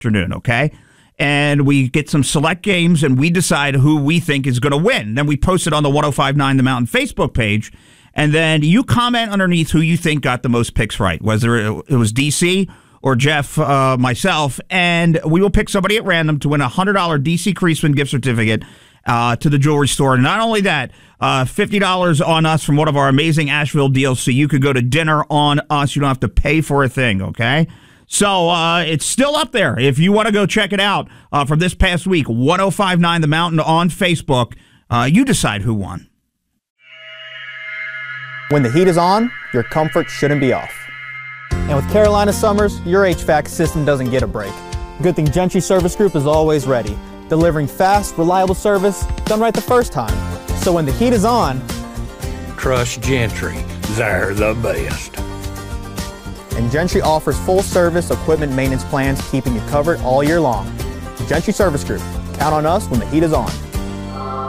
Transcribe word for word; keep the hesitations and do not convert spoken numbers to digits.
afternoon, okay? And we get some select games, and we decide who we think is going to win. Then we post it on the one oh five point nine The Mountain Facebook page, and then you comment underneath who you think got the most picks right, whether it was D C or Jeff, uh, myself, and we will pick somebody at random to win a one hundred dollars D C Creasman gift certificate uh, to the jewelry store. And not only that, uh, fifty dollars on us from one of our amazing Asheville deals, so you could go to dinner on us. You don't have to pay for a thing, okay? So uh, it's still up there. If you want to go check it out uh, from this past week, one oh five point nine The Mountain on Facebook. Uh, you decide who won. When the heat is on, your comfort shouldn't be off. And with Carolina Summers, your H V A C system doesn't get a break. Good thing Gentry Service Group is always ready, delivering fast, reliable service done right the first time. So when the heat is on, trust Gentry. They're the best. And Gentry offers full service equipment maintenance plans, keeping you covered all year long. Gentry Service Group. Count on us when the heat is on.